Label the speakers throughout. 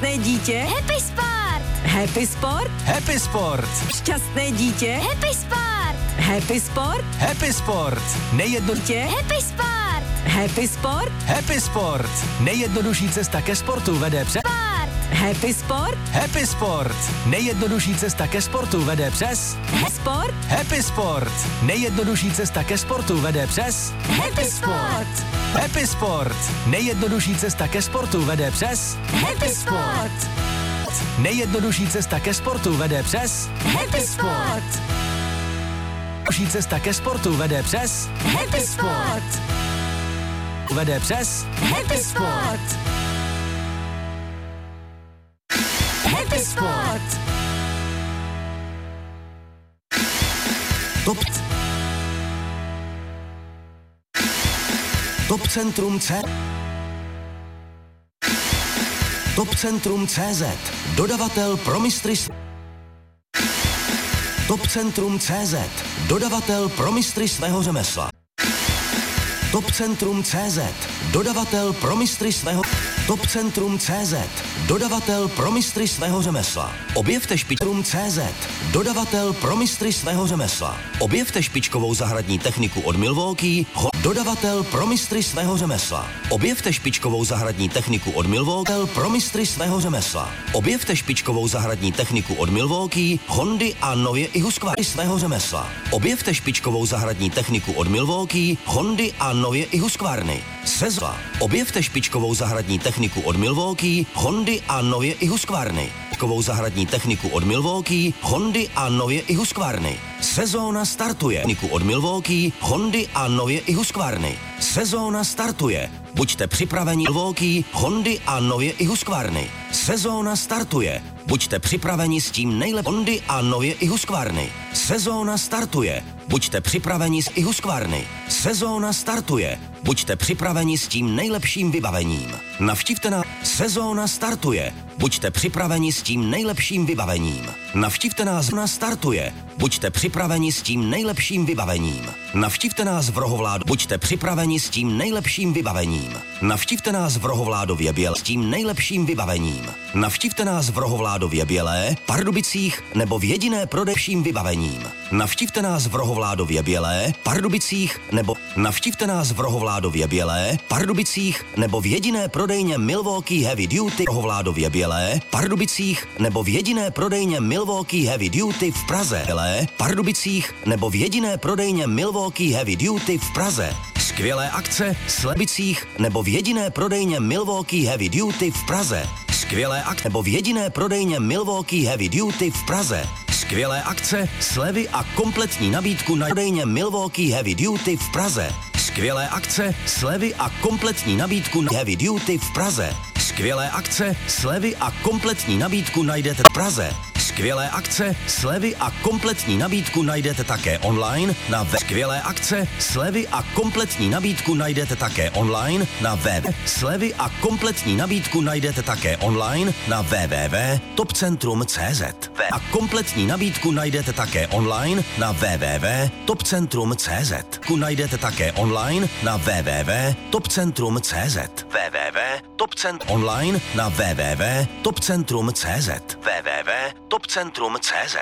Speaker 1: Šťastné dítě?
Speaker 2: Happy Sport!
Speaker 1: Happy Sport?
Speaker 3: Happy Sport.
Speaker 1: Šťastné dítě?
Speaker 2: Happy Sport!
Speaker 1: Happy Sport?
Speaker 3: Happy Sport.
Speaker 1: Dítě?
Speaker 2: Happy Sport!
Speaker 1: Happy Sport?
Speaker 3: Happy Sport. Nejjednodušší cesta ke sportu vede přes...
Speaker 1: Happy Sport?
Speaker 3: Happy Sport. Nejjednodušší cesta ke sportu vede přes...
Speaker 1: Sport?
Speaker 3: Happy Sport. Nejjednodušší cesta ke sportu vede přes...
Speaker 1: Happy Sport?
Speaker 3: Happy Sport. Nejjednodušší cesta ke sportu vede přes...
Speaker 1: Happy Sport?
Speaker 3: Nejjednodušší cesta ke sportu vede přes...
Speaker 1: Happy Sport?
Speaker 3: Nejjednodušší cesta ke sportu vede přes...
Speaker 1: Happy Sport?
Speaker 3: Vede přes...
Speaker 1: Happy Sport? Happy Sport?
Speaker 4: Top Centrum C. Top Centrum CZ. Dodavatel pro mistry. Top Centrum CZ. Dodavatel pro mistry svého řemesla. Top Centrum CZ. Dodavatel pro mistry svého... Top Centrum CZ. Dodavatel pro mistry svého řemesla. Objevte Špičkovou CZ. Dodavatel pro mistry svého řemesla. Objevte špičkovou zahradní techniku od Milwaukee. Dodavatel pro mistry svého řemesla. Objevte špičkovou zahradní techniku od Milwaukee pro mistry svého řemesla. Objevte špičkovou zahradní techniku od Milwaukee, Hondy a nově i Husqvarny svého řemesla. Objevte špičkovou zahradní techniku od Milwaukee, Hondy a nově i Husqvarny. Sezla. Objevte špičkovou zahradní techniku od Milwaukee, Hondy a nově i Husqvarny. Špičkovou zahradní techniku od Milwaukee, Hondy a nově i Husqvarny. Sezóna startuje. Techniku od Milwaukee, Hondy a nově i Husqvarny. Sezóna startuje. Buďte připraveni. Milwaukee, Hondy a nově i Husqvarny. Sezóna startuje. Buďte připraveni s tím nejlepším. Hondy a nově i Husqvarny. Sezóna startuje. Buďte připraveni s i Husqvarny. Sezóna startuje. Buďte připraveni s tím nejlepším vybavením. Navštivte nás. Sezóna startuje. Buďte připraveni s tím nejlepším vybavením. Navštivte nás. Startuje. Buďte připraveni s tím nejlepším vybavením. Navštivte nás v Rohovládu. Buďte připraveni s tím nejlepším vybavením. Navštivte nás v Rohovládově Bělé s tím nejlepším vybavením. Navštivte nás v Rohovládově Bělé, Pardubicích nebo v jediné prodejším vybavením. Navštivte nás v Rohovládově Bělé, Pardubicích nebo navštivte nás v Rohovládově Bělé, Pardubicích nebo v jediné prodejně Milwaukee Heavy Duty Rohovládově Bělé, Pardubicích nebo v jediné prodejně Milwaukee Heavy Duty v Praze. Bělé, Pardubicích nebo v jediné prodejně Milwaukee Heavy Duty v Praze. Skvělé akce v Slebicích nebo v jediné prodejně Milwaukee Heavy Duty v Praze. Skvělé akce nebo v jediné prodejně Milwaukee Heavy Duty v Praze. Skvělé akce, slevy a kompletní nabídku na prodejně Milwaukee Heavy Duty v Praze. Skvělé akce, slevy a kompletní nabídku na Heavy Duty v Praze. Skvělé akce, slevy a kompletní nabídku najdete v Praze. Skvělé akce, slevy a kompletní nabídku najdete také online na Skvělé akce, slevy a kompletní nabídku najdete také online na Slevy a kompletní nabídku najdete také online na www.topcentrum.cz. A kompletní nabídku najdete také online na www.topcentrum.cz. Najdete také online na www.topcentrum.cz. Online na www.topcentrum.cz. www.topcentrum.cz.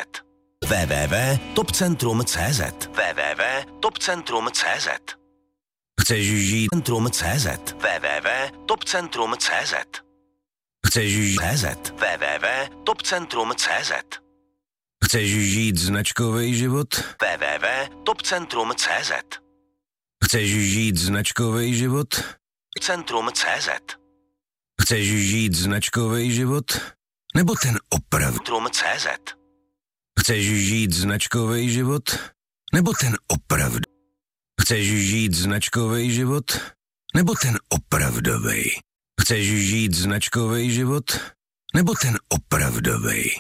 Speaker 4: www.topcentrum.cz. www.topcentrum.cz. Chceš žít centrum.cz. www.topcentrum.cz. Chceš žít CZ. www.topcentrum.cz. Chceš žít značkový život? www.topcentrum.cz. Chceš žít značkový život? Centrum.cz. Chceš žít značkový život? Nebo ten opravdu? Centrum.cz. Chceš žít značkový život? Nebo ten opravdu? Chceš žít značkový život? Nebo ten opravdovej? Chceš žít značkový život? Nebo ten opravdovej?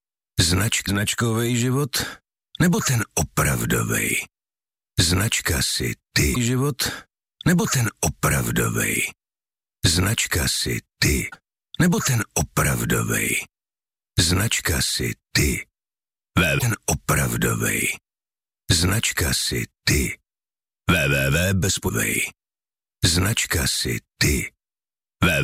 Speaker 4: Značkový život? Nebo ten opravdovej? Značka si ty život? Nebo ten opravdovej? Značka si ty? Nebo ten opravdovej? Značka si ty? Ten opravdovej? Značka si ty? www.bezpovej. Značka si ty?